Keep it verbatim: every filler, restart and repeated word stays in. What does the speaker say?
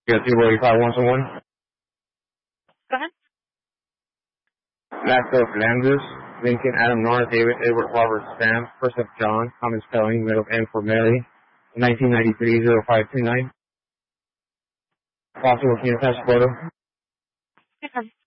You got two Roy five one one. Go ahead. Maxwell Fernandez, Lincoln, Adam Nora, David, Edward, Robert, Sam, first of John, common spelling, middle N for Mary, nineteen ninety-three oh five two nine. Possible, can you attach photo? Okay.